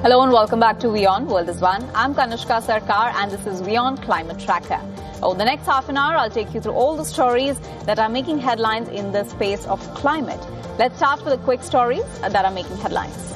Hello and welcome back to WION World is One. I'm Kanishka Sarkar and this is WION Climate Tracker. Over the next half an hour, I'll take you through all the stories that are making headlines in the space of climate. Let's start with the quick stories that are making headlines.